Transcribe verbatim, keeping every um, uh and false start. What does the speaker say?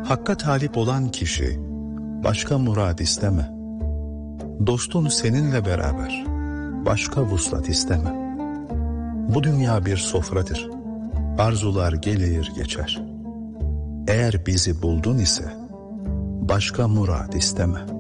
Hakka talip olan kişi başka murad isteme. Dostun seninle beraber başka vuslat isteme. Bu dünya bir sofradır. Arzular gelir geçer. Eğer bizi buldun ise başka murad isteme.